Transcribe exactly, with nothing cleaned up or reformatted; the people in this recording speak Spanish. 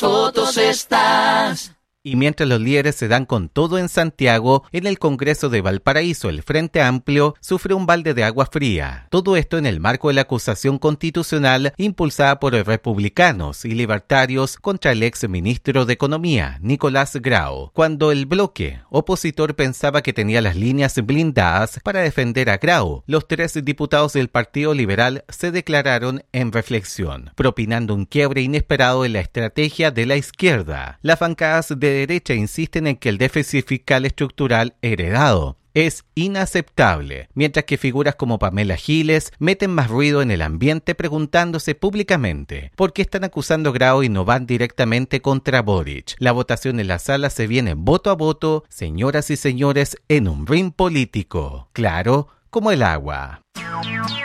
Todos estás. Y mientras los líderes se dan con todo en Santiago, en el Congreso de Valparaíso el Frente Amplio sufre un balde de agua fría. Todo esto en el marco de la acusación constitucional impulsada por republicanos y libertarios contra el ex ministro de Economía, Nicolás Grau, cuando el bloque opositor pensaba que tenía las líneas blindadas para defender a Grau. Los tres diputados del Partido Liberal se declararon en reflexión, propinando un quiebre inesperado en la estrategia de la izquierda. Las bancadas de derecha insisten en que el déficit fiscal estructural heredado es inaceptable, mientras que figuras como Pamela Giles meten más ruido en el ambiente preguntándose públicamente por qué están acusando a Grau y no van directamente contra Boric. La votación en la sala se viene voto a voto, señoras y señores, en un ring político, claro como el agua.